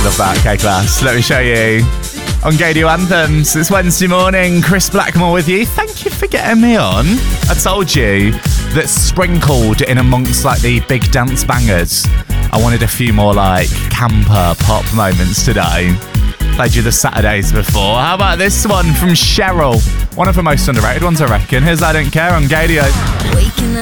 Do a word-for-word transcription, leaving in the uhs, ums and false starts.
Love that. Okay, class. Let me show you. On Gadio Anthems, it's Wednesday morning. Chris Blackmore with you. Thank you for getting me on. I told you that sprinkled in amongst like the big dance bangers, I wanted a few more like camper pop moments today. Played you the Saturdays before. How about this one from Cheryl? One of the most underrated ones, I reckon. Here's I Don't Care on Gadio. Waking